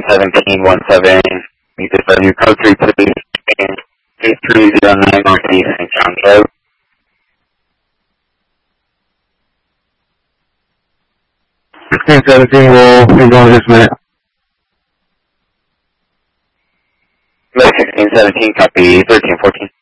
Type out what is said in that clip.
1717, meet this venue, code 3 please, 8309 Northeast St. John's Road. 1617 will be going this minute. 1617, copy 1314.